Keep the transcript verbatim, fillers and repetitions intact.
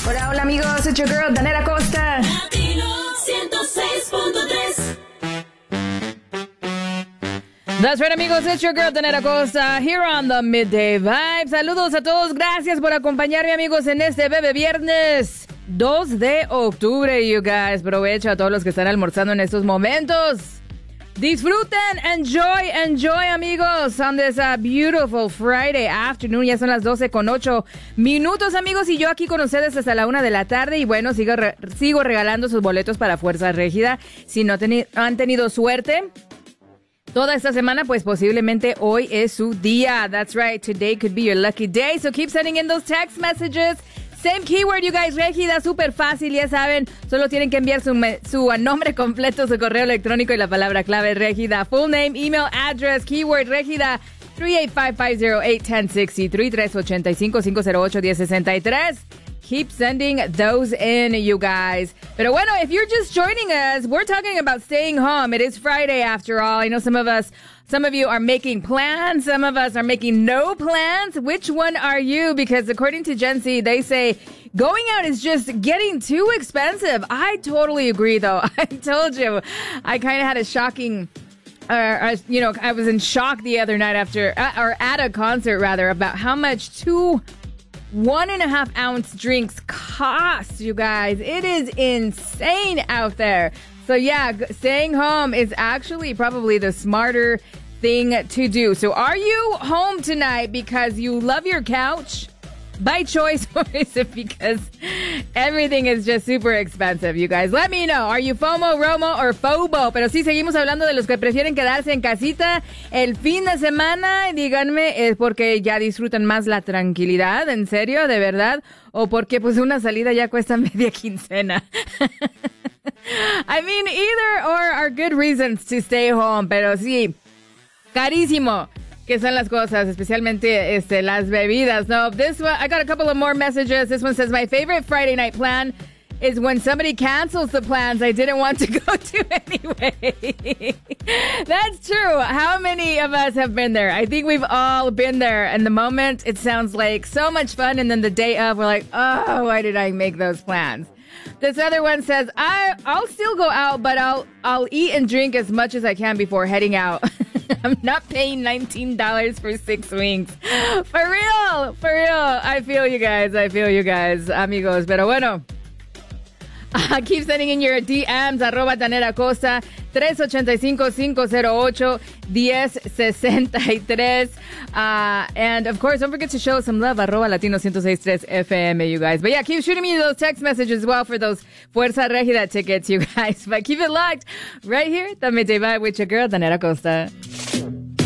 Hola, hola amigos, it's your girl, Danela Costa. Latino ciento seis punto tres. That's right, amigos, it's your girl, Danela Costa, here on the Midday Vibe. Saludos a todos, gracias por acompañarme, amigos, en este Bebe Viernes dos de octubre, you guys. Aprovecho a todos los que están almorzando en estos momentos. Disfruten, enjoy, enjoy, amigos, on this uh, beautiful Friday afternoon. Ya son las doce con ocho minutos, amigos, y yo aquí con ustedes hasta la una de la tarde. Y bueno, sigo, re- sigo regalando sus boletos para Fuerza Régida. Si no teni- han tenido suerte toda esta semana, pues posiblemente hoy es su día. That's right, today could be your lucky day. So keep sending in those text messages. Same keyword, you guys. Régida, súper fácil, ya saben. Solo tienen que enviar su, me- su uh, nombre completo, su correo electrónico y la palabra clave Régida. Full name, email, address, keyword Régida. three eight five five zero eight one zero six three, tres ocho cinco, cinco cero ocho, uno cero seis tres. Keep sending those in, you guys. Pero bueno, if you're just joining us, we're talking about staying home. It is Friday after all. I know some of us, some of you are making plans. Some of us are making no plans. Which one are you? Because according to Gen Z, they say going out is just getting too expensive. I totally agree, though. I told you, I kind of had a shocking... Uh, uh, you know, I was in shock the other night after, uh, or at a concert rather, about how much two one and a half ounce drinks cost, you guys. It is insane out there. So yeah, g- staying home is actually probably the smarter thing to do. So are you home tonight because you love your couch by choice, or is it because everything is just super expensive, you guys? Let me know. Are you FOMO, ROMO, or FOBO? Pero sí, seguimos hablando de los que prefieren quedarse en casita el fin de semana. Díganme, ¿es porque ya disfrutan más la tranquilidad? ¿En serio? ¿De verdad? ¿O porque pues una salida ya cuesta media quincena? I mean, either or are good reasons to stay home. Pero sí, carísimo que son las cosas, especialmente este, las bebidas. No, this one, I got a couple of more messages. This one says, my favorite Friday night plan is when somebody cancels the plans I didn't want to go to anyway. That's true. How many of us have been there? I think we've all been there. And the moment, it sounds like so much fun. And then the day of, we're like, oh, why did I make those plans? This other one says, I, I'll still go out, but I'll I'll eat and drink as much as I can before heading out. I'm not paying nineteen dollars for six wings. For real, for real. I feel you guys. I feel you guys, amigos. Pero bueno. Uh, keep sending in your D Ms, arroba Danela Costa, tres ocho cinco, cinco cero ocho, uno cero seis tres. Uh, and of course, don't forget to show us some love, arroba Latino ciento seis tres F M, you guys. But yeah, keep shooting me those text messages as well for those Fuerza Régida tickets, you guys. But keep it locked right here, the Midday Vibe with your girl, Danela Costa.